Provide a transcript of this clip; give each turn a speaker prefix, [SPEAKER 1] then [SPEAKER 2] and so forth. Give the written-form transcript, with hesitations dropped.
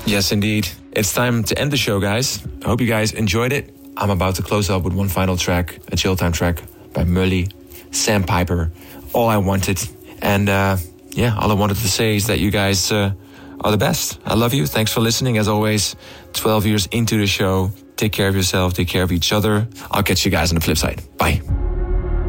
[SPEAKER 1] Yes, indeed. It's time to end the show, guys. I hope you guys enjoyed it. I'm about to close up with one final track, a chill time track by Mully, Sandpiper, All I Wanted. And all I wanted to say is that you guys are the best. I love you. Thanks for listening. As always, 12 years into the show. Take care of yourself. Take care of each other. I'll catch you guys on the flip side. Bye.